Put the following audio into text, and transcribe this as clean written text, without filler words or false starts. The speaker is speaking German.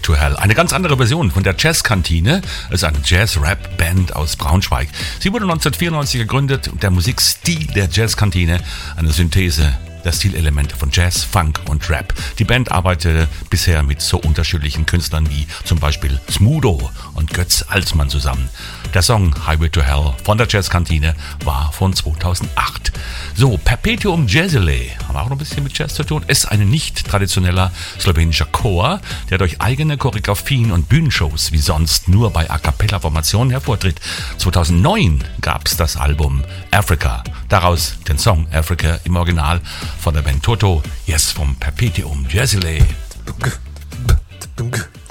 to Hell. Eine ganz andere Version von der Jazzkantine. Es ist eine Jazz-Rap-Band aus Braunschweig. Sie wurde 1994 gegründet und der Musikstil der Jazzkantine eine Synthese der Stilelemente von Jazz, Funk und Rap. Die Band arbeitete bisher mit so unterschiedlichen Künstlern wie zum Beispiel Smudo und Götz Alsmann zusammen. Der Song Highway to Hell von der Jazzkantine war von 2008. So, Perpetuum Jazzile, haben wir auch noch ein bisschen mit Jazz zu tun, ist ein nicht traditioneller slowenischer Chor, der durch eigene Choreografien und Bühnenshows wie sonst nur bei A-Cappella-Formationen hervortritt. 2009 gab es das Album Africa, daraus den Song Africa im Original von der Band Toto, jetzt vom Perpetuum Jazzile.